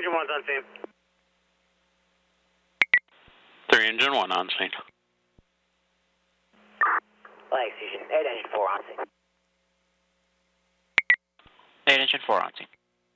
engine 1's on scene. 3 engine 1 on scene. Flag Fusion, 8 engine 4 on scene. 8 engine 4 on scene.